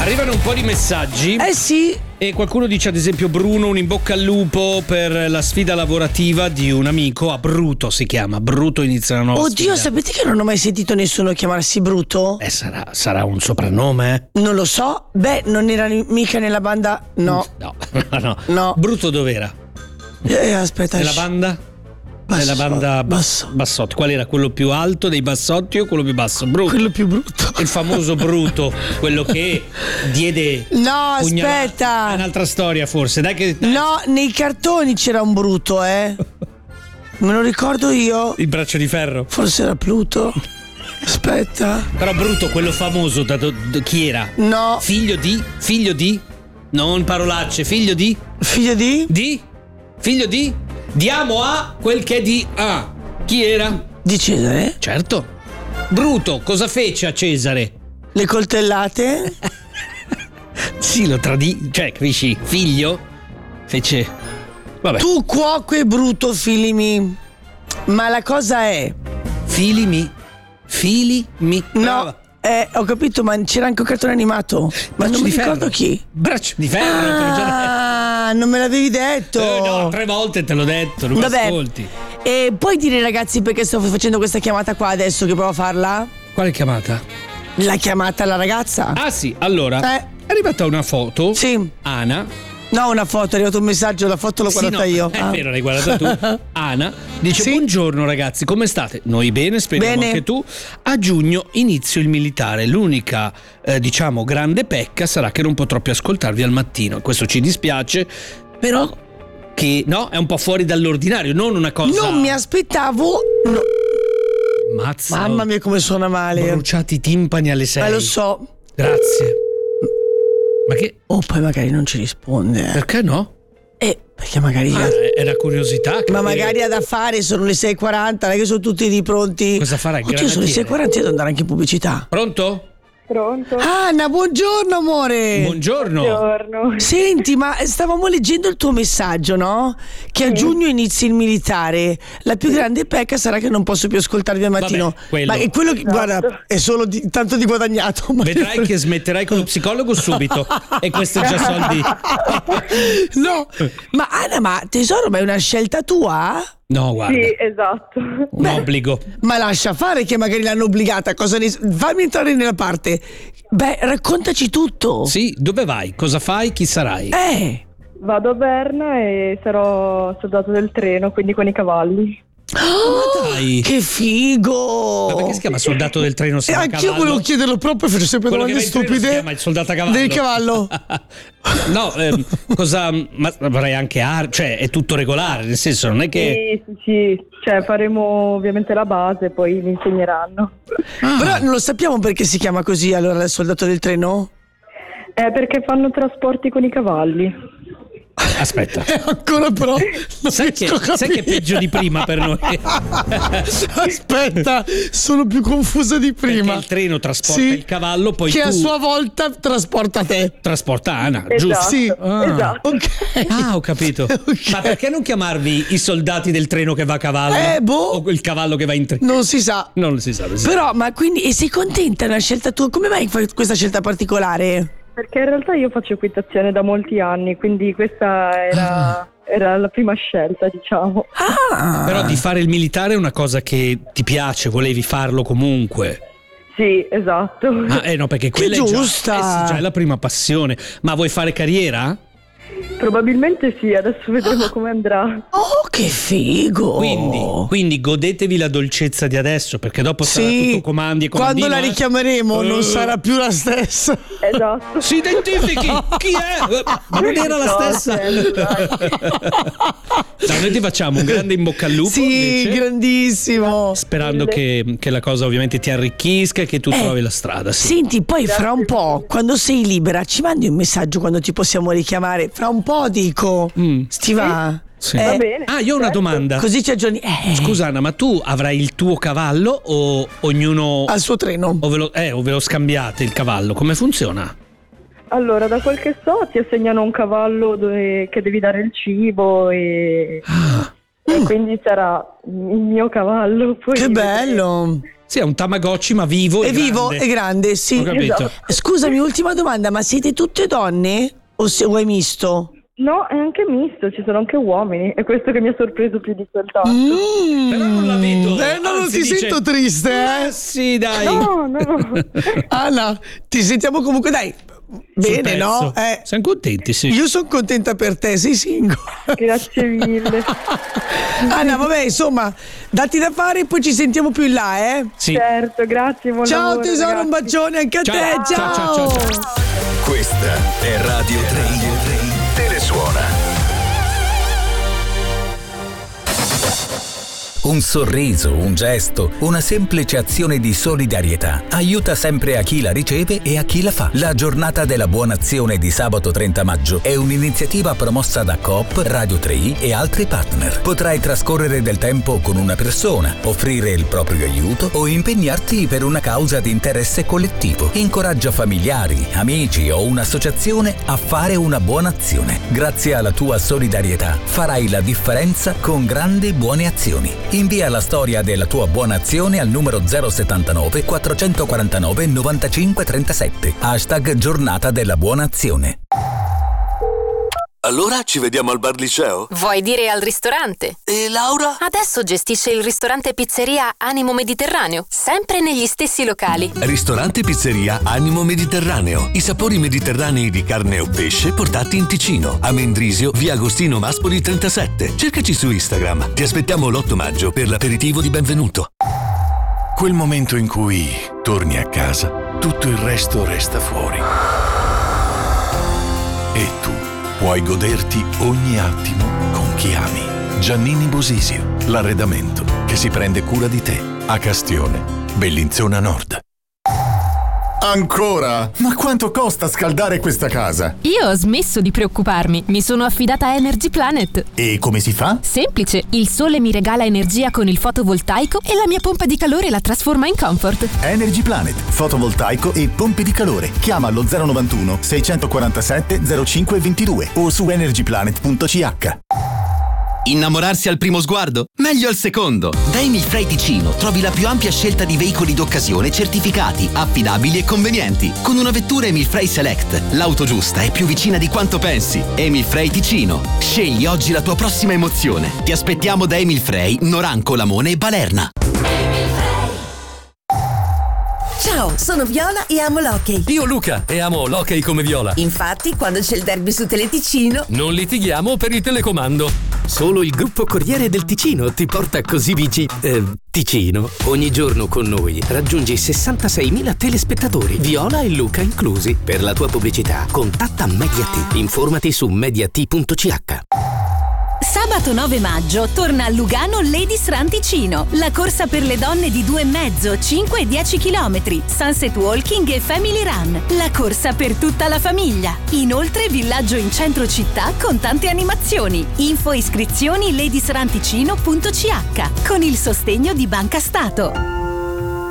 Arrivano un po' di messaggi. Sì. E qualcuno dice ad esempio Bruno un in bocca al lupo per la sfida lavorativa di un amico a Bruto, si chiama Bruto, inizia la nuova Oddio, sfida. sapete che non ho mai sentito nessuno chiamarsi Bruto? Sarà un soprannome? Non lo so. Beh, non era mica nella banda. No. No. Bruto dov'era? Aspetta. Nella banda? Nella banda Bassotti. Qual era? Quello più alto dei Bassotti o quello più basso? Bruto. Quello più brutto. Il famoso Bruto, quello che diede. No, aspetta. È un'altra storia, forse. Dai. No, nei cartoni c'era un Bruto, Me lo ricordo io. Il braccio di ferro. Forse era Pluto. Aspetta. Però Bruto, quello famoso, chi era? No. Figlio di? Non parolacce, figlio di? Figlio di? Figlio di? Diamo a quel che è di A. Chi era? Di Cesare? Certo. Bruto, cosa fece a Cesare? Le coltellate? Sì, lo tradì. Cioè, capisci? Figlio? Fece. Vabbè. Tu cuoco e Bruto, filimi. Ma la cosa è. Filimi. No. Ho capito, ma c'era anche un cartone animato. Ma non mi ricordo chi. Braccio di ferro. Non me l'avevi detto. No, 3 volte te l'ho detto, non mi ascolti. E puoi dire, ragazzi, perché sto facendo questa chiamata qua adesso che provo a farla? Quale chiamata? La chiamata alla ragazza. Ah sì, allora è arrivata una foto. Sì. Ana. No, una foto, è arrivato un messaggio, la foto l'ho guardata io. È vero, l'hai guardata tu. Ana dice: buongiorno ragazzi, come state? Noi bene, speriamo anche tu. A giugno inizio il militare. L'unica diciamo grande pecca sarà che non potrò più ascoltarvi al mattino. Questo ci dispiace, però che no, è un po' fuori dall'ordinario, non una cosa. Non mi aspettavo. No. Mazza. Mamma mia, come suona male. Bruciati i timpani alle 6. Lo so. Grazie. Ma che? Poi magari non ci risponde. Perché no? Perché magari è una curiosità. Ma magari ha da fare, sono le 6:40, non è che sono tutti lì pronti. Cosa farà il granatiere? Sono le 6:40, devo andare anche in pubblicità. Pronto? Pronto? Anna, buongiorno amore. Buongiorno. Senti, ma stavamo leggendo il tuo messaggio, no? Che a giugno inizi il militare. La più grande pecca sarà che non posso più ascoltarvi al mattino. Vabbè, ma è quello che, guarda, è solo tanto di guadagnato. Vedrai che smetterai con lo psicologo subito. E questo è già soldi. No, ma Anna, ma tesoro, ma è una scelta tua? No, guarda. Sì, esatto. Un obbligo. Ma lascia fare che magari l'hanno obbligata. Fammi entrare nella parte. Beh, raccontaci tutto. Sì, dove vai? Cosa fai? Chi sarai? Vado a Berna e sarò soldato del treno, quindi con i cavalli. Ma dai, che figo! Ma perché si chiama soldato del treno senza cavallo? Anch'io volevo chiederlo proprio, faccio sempre domande stupide. Si chiama il soldato a cavallo. Del cavallo. No, cosa? Ma avrai anche cioè è tutto regolare, nel senso non è che. Sì, cioè faremo ovviamente la base, poi mi insegneranno. Però non lo sappiamo perché si chiama così allora il soldato del treno? Perché fanno trasporti con i cavalli. Aspetta. Ancora però sai che è peggio di prima per noi. Aspetta, sono più confusa di prima. Perché il treno trasporta il cavallo, poi che a sua volta trasporta te. Trasporta Ana, esatto, giusto? Sì. Esatto. Okay. Ho capito. Okay. Ma perché non chiamarvi i soldati del treno che va a cavallo? O il cavallo che va in treno? Non si sa. Non si sa. Però, ma quindi, e sei contenta della scelta tua? Come mai fai questa scelta particolare? Perché in realtà io faccio equitazione da molti anni, quindi questa era la prima scelta, diciamo. Però di fare il militare è una cosa che ti piace, volevi farlo comunque. Sì, esatto. No, perché quella è già è la prima passione. Ma vuoi fare carriera? Probabilmente sì, adesso vedremo come andrà. Oh, che figo! Quindi godetevi la dolcezza di adesso, perché dopo sarà tutto comandi e comandino. Quando la richiameremo non sarà più la stessa. Esatto. Si identifichi! Chi è? Ma non era la stessa? Noi ti facciamo un grande in bocca al lupo. Sì, invece, grandissimo. sperando che la cosa ovviamente ti arricchisca e che tu trovi la strada. Sì. Senti, poi fra un po', quando sei libera, ci mandi un messaggio quando ti possiamo richiamare. Fra un po', dico. Ti va? Sì. Va bene. Io ho una domanda. Così ci aggiorni. Scusa Anna, ma tu avrai il tuo cavallo o ognuno al suo treno? O ve lo scambiate il cavallo? Come funziona? Allora, da quel che so ti assegnano un cavallo che devi dare il cibo e quindi sarà il mio cavallo. Poi che bello! Sì, è un Tamagotchi ma vivo e vivo grande. e grande, sì. Ho capito. Esatto. Scusami, ultima domanda, ma siete tutte donne o è misto? No, è anche misto, ci sono anche uomini. È questo che mi ha sorpreso più di quel tanto. Però non la vedo. Non Anzi, ti dice, sento triste, "Ma sì, dai. No. Anna, ti sentiamo comunque, dai. Sul Bene, no? pezzo. Siamo contenti, sì. Io sono contenta per te, sei single. Grazie mille. Anna, vabbè, insomma, datti da fare e poi ci sentiamo più in là, Sì. Certo, grazie, buon Ciao lavoro, tesoro, ragazzi. un bacione anche a te, ciao. Questa è Radio 3. Telesuona. Un sorriso, un gesto, una semplice azione di solidarietà aiuta sempre a chi la riceve e a chi la fa. La giornata della buona azione di sabato 30 maggio è un'iniziativa promossa da Coop, Radio 3 e altri partner. Potrai trascorrere del tempo con una persona, offrire il proprio aiuto o impegnarti per una causa di interesse collettivo. Incoraggia familiari, amici o un'associazione a fare una buona azione. Grazie alla tua solidarietà farai la differenza con grandi buone azioni. Invia la storia della tua buona azione al numero 079 449 95 37. #Giornata della buona azione. Allora ci vediamo al bar liceo? Vuoi dire al ristorante? E Laura? Adesso gestisce il ristorante pizzeria Animo Mediterraneo, sempre negli stessi locali. Ristorante pizzeria Animo Mediterraneo. I sapori mediterranei di carne o pesce portati in Ticino. A Mendrisio, via Agostino Maspoli 37. Cercaci su Instagram. Ti aspettiamo l'8 maggio per l'aperitivo di benvenuto. Quel momento in cui torni a casa, tutto il resto resta fuori. E tu puoi goderti ogni attimo con chi ami. Giannini Bosisio, l'arredamento che si prende cura di te. A Castione, Bellinzona Nord. Ancora? Ma quanto costa scaldare questa casa? Io ho smesso di preoccuparmi, mi sono affidata a Energy Planet. E come si fa? Semplice, il sole mi regala energia con il fotovoltaico e la mia pompa di calore la trasforma in comfort. Energy Planet, fotovoltaico e pompe di calore. Chiama allo 091 647 0522 o su energyplanet.ch. Innamorarsi al primo sguardo? Meglio al secondo! Da Emil Frey Ticino trovi la più ampia scelta di veicoli d'occasione certificati, affidabili e convenienti. Con una vettura Emil Frey Select, l'auto giusta è più vicina di quanto pensi. Emil Frey Ticino. Scegli oggi la tua prossima emozione. Ti aspettiamo da Emil Frey, Noranco, Lamone e Balerna. Ciao, sono Viola e amo l'hockey. Io Luca e amo l'hockey come Viola. Infatti, quando c'è il derby su Teleticino, non litighiamo per il telecomando. Solo il gruppo Corriere del Ticino ti porta così Ticino. Ogni giorno con noi raggiungi 66.000 telespettatori, Viola e Luca inclusi. Per la tua pubblicità contatta Mediat. Informati su mediat.ch. Sabato 9 maggio torna a Lugano Ladies Run Ticino, la corsa per le donne di 2,5, 5 e 10 km, Sunset Walking e Family Run, la corsa per tutta la famiglia. Inoltre villaggio in centro città con tante animazioni. Info e iscrizioni ladiesrunticino.ch con il sostegno di Banca Stato.